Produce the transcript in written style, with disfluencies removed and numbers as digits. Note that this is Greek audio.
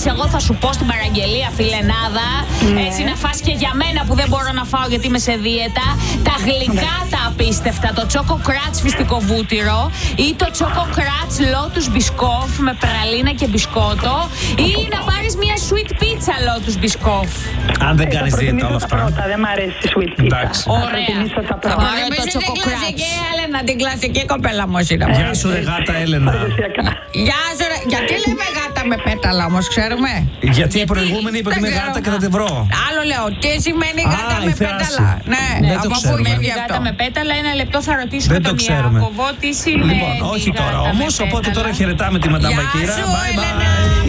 επίσης, εγώ θα σου πω στην παραγγελία, φιλενάδα, έτσι να φας και για μένα που δεν μπορώ να φάω γιατί είμαι σε δίαιτα, τα γλυκά τα απίστευτα, το Choco Crunch φυστικό βούτυρο ή το Choco Crunch Lotus Biscoff με πραλίνα και μπισκότο, ή να πάρεις μια sweet pizza Lotus Biscoff. Αν δεν κάνεις δίαιτα όλα αυτά. Δεν μ' αρέσει η sweet pizza. Εντάξει. Ωραία. Το Choco Crunch. Έλενα, την κλασική κοπέλα μου είναι. Γεια σου, ρε γάτα Έλενα. Γεια σου, ρε. Γιατί λέμε γάτα με πέταλα όμως, ξέρουμε? Γιατί η προηγούμενη είπε ότι είμαι γάτα και θα τη βρω. Άλλο λέω, τι σημαίνει γάτα η με θεάση. πέταλα? Ναι, Δεν το από πού ξέρουμε. είναι Γάτα αυτό? με πέταλα, ένα λεπτό θα ρωτήσουμε Δεν το τον ξέρουμε. Ιάκωβο τι σημαίνει. Λοιπόν, όχι τώρα γάτα με όμως, οπότε πέταλα. τώρα χαιρετάμε τη Μαντάμ Γεια Μπακύρα. σου, Bye Έλενα. bye.